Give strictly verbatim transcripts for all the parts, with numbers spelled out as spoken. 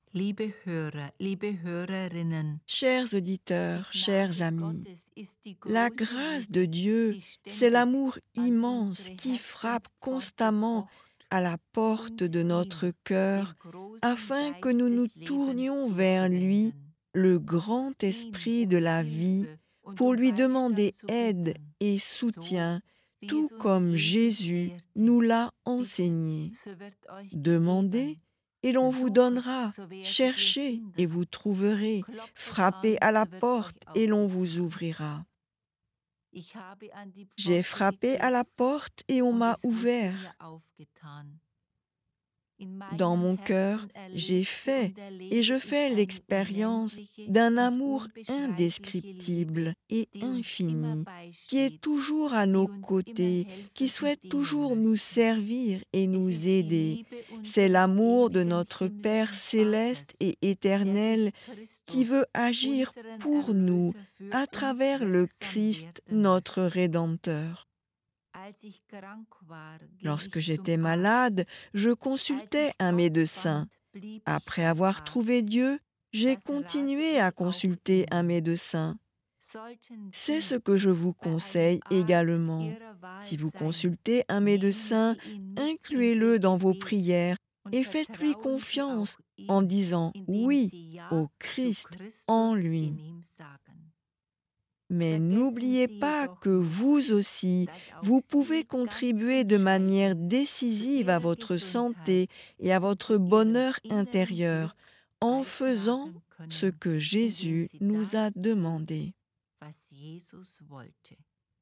Liebe Hörer, liebe Hörerinnen, Chers auditeurs, die chers Gnade amis, Gottes ist die la große grâce de Liebe, Dieu, die c'est ständig l'amour an immense unsere qui frappe Herzenspforte constamment pocht, à la porte uns de notre hin, cœur, den großen afin que Geist nous nous des Lebens tournions vers lui, zuzuwenden, le grand ihn esprit de um la vie, Hilfe und pour um lui Beistand demander zu aide bitten, et so soutien, wie tout es uns comme Jesus Jésus lehrte. nous l'a Bittet, enseigné. so wird euch Demandez gegeben. et l'on vous Suchet, donnera, so werdet ihr cherchez et finden. vous trouverez, Klopfet frappez an, à la so wird euch porte et l'on vous aufgetan. ouvrira. Ich habe an die J'ai Pforte frappé à la geklopft porte et on und m'a es wurde mir ouvert. aufgetan. In Dans meinem mon cœur, Herzen j'ai erlebte fait und et erlebe je ich fais eine l'expérience unendliche d'un und amour unbeschreibliche Liebe, indescriptible et die uns immer infini, qui est beisteht, toujours à die nos uns immer côtés, qui helfen und souhaite dienen toujours nous möchte. servir et Es nous ist die aider. Liebe C'est unseres l'amour de ewigen notre Père himmlischen céleste Vaters, et der éternel durch qui Christus, veut agir unseren pour nous Erlöser, für à uns travers le wirksam Christ, werden notre möchte. Rédempteur. Als ich krank war, ging Lorsque ich zum j'étais malade, Arzt. je Als consultais ich un Gott médecin. fand, blieb ich Après beim avoir trouvé Arzt. Dieu, j'ai Das rate continué à ich auch consulter un Ihnen. médecin. Sollten C'est ce Sie que je vous bei einem conseille Arzt également. Ihrer Wahl Si vous sein, consultez un nehmen médecin, Sie ihn mit in Ihr incluez-le dans vos Gebet prières und et faites-lui vertrauen Sie confiance auch en ihm, disant indem oui Sie au Ja zu Christ en Christus in lui. ihm sagen. Mais Vergessen n'oubliez Sie pas jedoch que nicht, vous aussi, dass auch vous pouvez Sie ganz contribuer de manière entscheidend zu décisive à Ihrer votre santé Gesundheit et à und votre zu Ihrem bonheur inneren intérieur Glück en faisant beitragen ce können, que indem Jésus Sie nous a das tun, demandé. was Jesus wollte.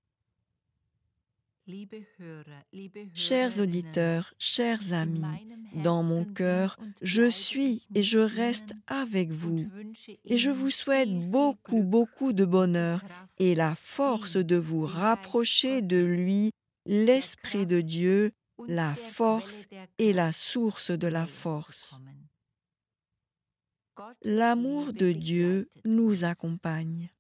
Liebe Hörer, liebe Chers Hörerinnen, auditeurs, chers in amis, meinem dans mon Herzen bin cœur, und je bleibe suis ich et mit je reste Ihnen avec und vous. wünsche Et je Ihnen vous souhaite viel, viel beaucoup, Glück beaucoup de und die bonheur et Kraft, la force ihn, de vous den Geist rapprocher de Gottes, lui, der l'Esprit de Kraft Dieu, und la der Quelle force der et la Kraft source de la näher zu force. kommen. Gottes L'amour Liebe de Dieu begleitet nous uns. accompagne.